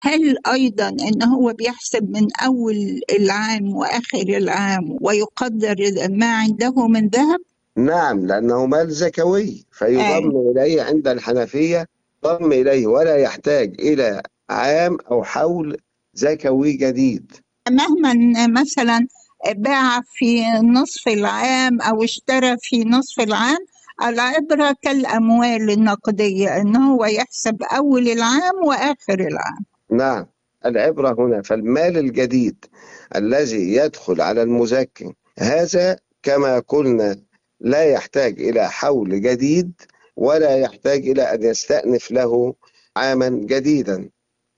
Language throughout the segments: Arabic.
هل أيضا أن هو بيحسب من أول العام وآخر العام ويقدر ما عنده من ذهب؟ نعم، لأنه مال زكوي فيضم إليه عند الحنفية، ضم إليه ولا يحتاج إلى عام أو حول زكوي جديد. مهما مثلا باع في نصف العام أو اشترى في نصف العام، العبرة كالأموال النقدية أنه هو يحسب أول العام وآخر العام. نعم، العبرة هنا فالمال الجديد الذي يدخل على المزكي هذا كما قلنا لا يحتاج إلى حول جديد ولا يحتاج إلى أن يستأنف له عاما جديدا.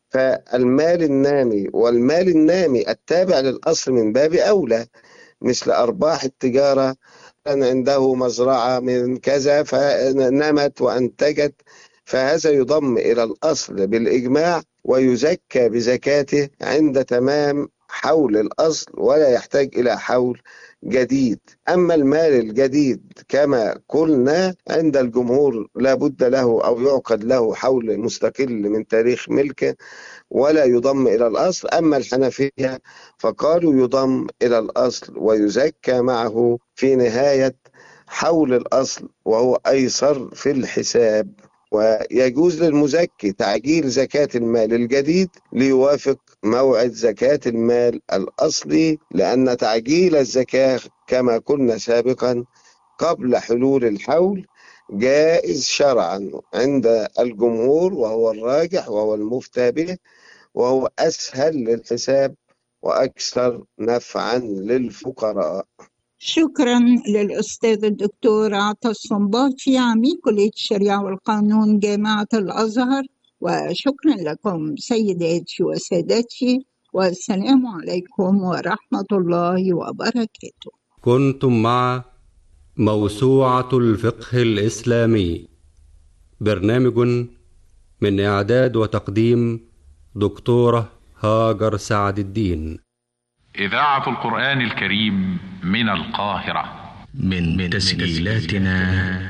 فالمال النامي والمال النامي التابع للأصل من باب أولى، مثل أرباح التجارة، كان عنده مزرعة من كذا فنمت وأنتجت، فهذا يضم إلى الأصل بالإجماع ويزكى بزكاته عند تمام حول الأصل ولا يحتاج إلى حول جديد. أما المال الجديد كما قلنا عند الجمهور لا بد له أو يعقد له حول مستقل من تاريخ ملكه ولا يضم إلى الأصل. أما الحنفية فقالوا يضم إلى الأصل ويزكى معه في نهاية حول الأصل وهو أيسر في الحساب. ويجوز للمزكي تعجيل زكاة المال الجديد ليوافق موعد زكاة المال الأصلي، لأن تعجيل الزكاة كما قلنا سابقا قبل حلول الحول جائز شرعا عند الجمهور، وهو الراجح وهو المفتى به، وهو أسهل للحساب وأكثر نفعا للفقراء. شكرا للأستاذ الدكتور عطا الصنباطي عميد كلية الشريعة والقانون جامعة الأزهر، وشكرا لكم سيداتي وسادتي، والسلام عليكم ورحمة الله وبركاته. كنتم مع موسوعة الفقه الإسلامي، برنامج من إعداد وتقديم دكتورة هاجر سعد الدين. إذاعة القرآن الكريم من القاهرة، من تسجيلاتنا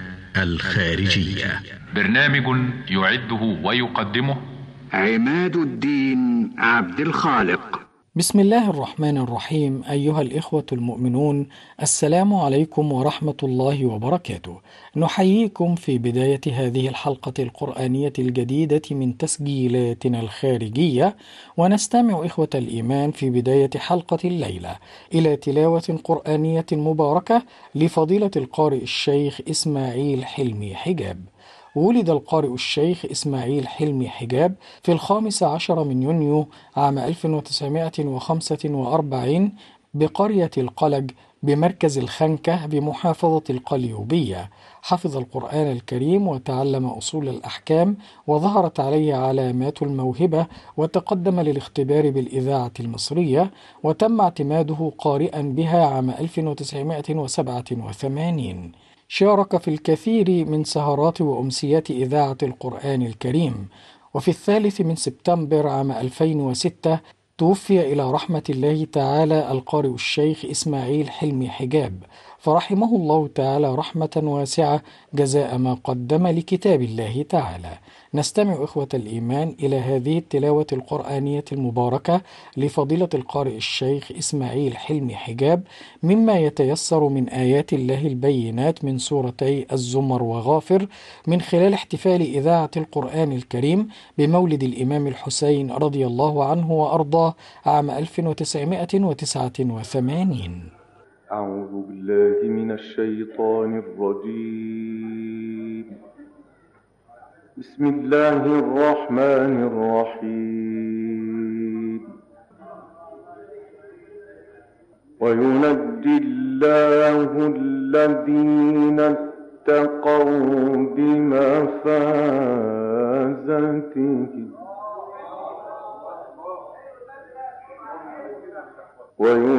الخارجية. برنامج يعده ويقدمه عماد الدين عبد الخالق. بسم الله الرحمن الرحيم. أيها الإخوة المؤمنون، السلام عليكم ورحمة الله وبركاته. نحييكم في بداية هذه الحلقة القرآنية الجديدة من تسجيلاتنا الخارجية، ونستمع إخوة الإيمان في بداية حلقة الليلة إلى تلاوة قرآنية مباركة لفضيلة القارئ الشيخ إسماعيل حلمي حجاب. ولد القارئ الشيخ إسماعيل حلمي حجاب في 15 من يونيو عام 1945 بقرية القلج بمركز الخنكة بمحافظة القليوبية. حفظ القرآن الكريم وتعلم أصول الأحكام، وظهرت عليه علامات الموهبة، وتقدم للاختبار بالإذاعة المصرية، وتم اعتماده قارئا بها عام 1987. شارك في الكثير من سهرات وأمسيات إذاعة القرآن الكريم. وفي 3 من سبتمبر عام 2006 توفي إلى رحمة الله تعالى القارئ الشيخ إسماعيل حلمي حجاب، فرحمه الله تعالى رحمة واسعة جزاء ما قدم لكتاب الله تعالى. نستمع إخوة الإيمان إلى هذه التلاوة القرآنية المباركة لفضيلة القارئ الشيخ إسماعيل حلمي حجاب مما يتيسر من آيات الله البينات من سورتي الزمر وغافر، من خلال احتفال إذاعة القرآن الكريم بمولد الإمام الحسين رضي الله عنه وأرضاه عام 1989. أعوذ بالله من الشيطان الرجيم. بسم الله الرحمن الرحيم. وينجي الله الذين اتقوا بمفازتهم